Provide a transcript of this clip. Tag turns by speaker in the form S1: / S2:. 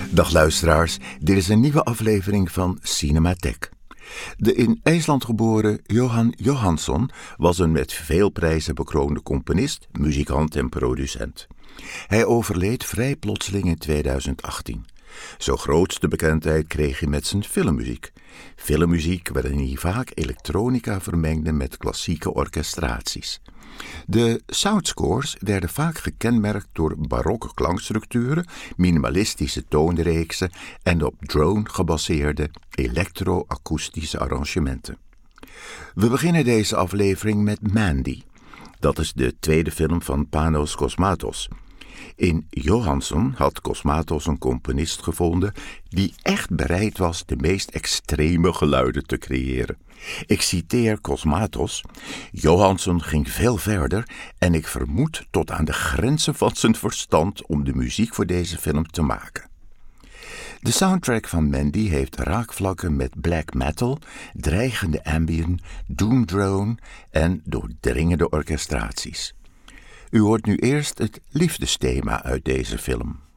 S1: Dag luisteraars, dit is een nieuwe aflevering van Cinematheek. De in IJsland geboren Jóhann Jóhannsson was een met veel prijzen bekroonde componist, muzikant en producent. Hij overleed vrij plotseling in 2018. Zijn grootste bekendheid kreeg hij met zijn filmmuziek. Filmmuziek waarin hij vaak elektronica vermengde met klassieke orchestraties. De soundscores werden vaak gekenmerkt door barokke klankstructuren, minimalistische toonreeksen en op drone gebaseerde elektro-akoestische arrangementen. We beginnen deze aflevering met Mandy. Dat is de tweede film van Panos Cosmatos. In Jóhannsson had Cosmatos een componist gevonden die echt bereid was de meest extreme geluiden te creëren. Ik citeer Cosmatos: Jóhannsson ging veel verder en ik vermoed tot aan de grenzen van zijn verstand om de muziek voor deze film te maken. De soundtrack van Mandy heeft raakvlakken met black metal, dreigende ambient, doomdrone en doordringende orchestraties. U hoort nu eerst het liefdesthema uit deze film.